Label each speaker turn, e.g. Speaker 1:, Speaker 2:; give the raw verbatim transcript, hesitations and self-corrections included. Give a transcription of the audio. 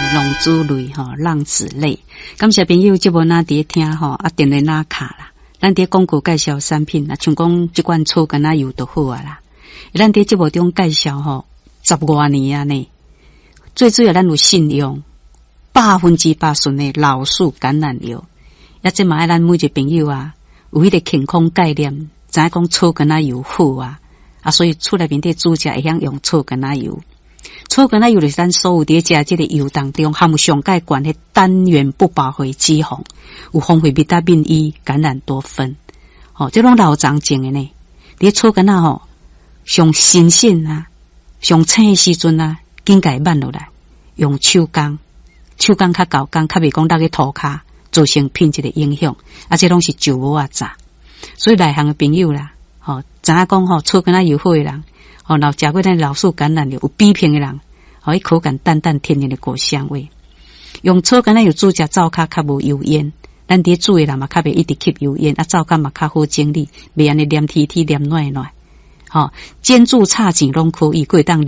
Speaker 1: 龙珠泪吼，浪子泪。感谢朋友节目那伫听吼，啊点来那卡啦。咱伫广告介绍产品，啊像讲即款草根仔油就好啊啦。咱伫节目中介绍吼，十多年啊呢，最主要咱有信用，百分之百顺的老树橄榄油。也即嘛爱咱每一个朋友啊，有迄个健康概念，知影讲草根仔油好啊，啊所以厝内面伫煮食会晓用草根仔油。草根仔油就是咱所有伫食即个油当中含有上介悬的单元不饱和脂肪，有丰富维他命 E、橄榄多酚，哦，这种老长种的呢，伫草根仔吼，上新鲜啊，上青的时阵啊，紧甲伊挽落来，用手工，手工较厚工，较袂讲落去涂骹，造成品质的影响，啊，这拢是旧无啊炸，所以内行的朋友啦，吼，知影讲吼，草根仔油好的人。哦，老食过咱老树橄榄油有比拼的人，哦，伊口感淡淡天然的果香味。用草橄榄油煮食灶骹较无油烟，咱伫煮的人嘛较袂一直吸油烟，啊灶骹嘛较好整理，袂安尼黏贴贴黏软软。吼、哦，煎煮炒钱拢可以，过当。